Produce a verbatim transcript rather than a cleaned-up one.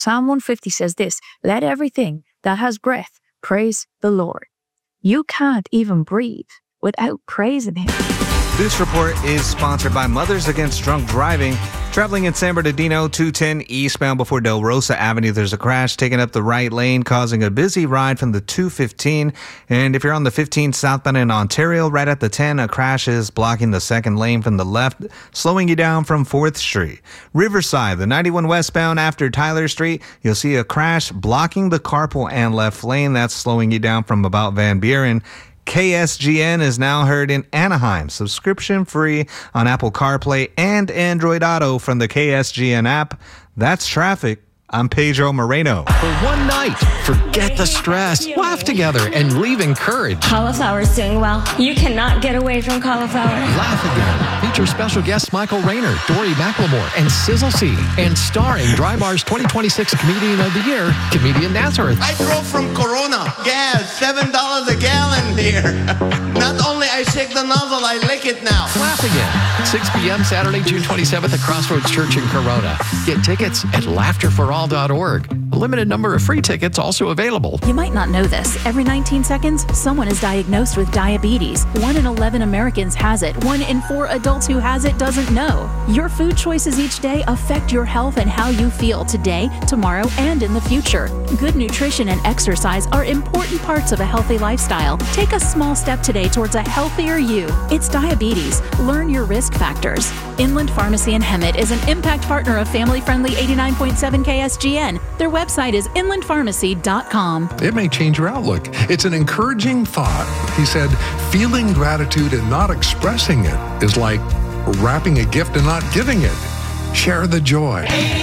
Psalm one fifty says this, "Let everything that has breath praise the Lord." You can't even breathe without praising Him. This report is sponsored by Mothers Against Drunk Driving. Traveling in San Bernardino, two ten eastbound before Del Rosa Avenue, there's a crash taking up the right lane, causing a busy ride from the two fifteen. And if you're on the fifteen southbound in Ontario, right at the ten, a crash is blocking the second lane from the left, slowing you down from fourth Street. Riverside, the ninety-one westbound after Tyler Street, you'll see a crash blocking the carpool and left lane. That's slowing you down from about Van Buren. K S G N is now heard in Anaheim, subscription free on Apple CarPlay and Android Auto from the K S G N app. That's traffic. I'm Pedro Moreno. For one night, forget the stress, laugh together, and leave encouraged. Cauliflower's doing well. You cannot get away from cauliflower. Laugh Again. Feature special guests Michael Rayner, Dory McLemore, and Sizzle C. And starring Drybar's twenty twenty-six Comedian of the Year, Comedian Nazareth. I drove from Corona. Gas, seven dollars a gallon here. Not only I shake the nozzle, I lick it now. Laugh Again. six p.m. Saturday, June twenty-seventh at Crossroads Church in Corona. Get tickets at laughter for all dot org. A limited number of free tickets also available. You might not know this. Every nineteen seconds, someone is diagnosed with diabetes. One in eleven Americans has it. One in four adults who has it doesn't know. Your food choices each day affect your health and how you feel today, tomorrow, and in the future. Good nutrition and exercise are important parts of a healthy lifestyle. Take a small step today towards a healthier you. It's diabetes. Learn your risk factors. Inland Pharmacy in Hemet is an impact partner of family-friendly eighty-nine point seven K S G N. Their website is inland pharmacy dot com. It may change your outlook. It's an encouraging thought. He said, feeling gratitude and not expressing it is like wrapping a gift and not giving it. Share the joy.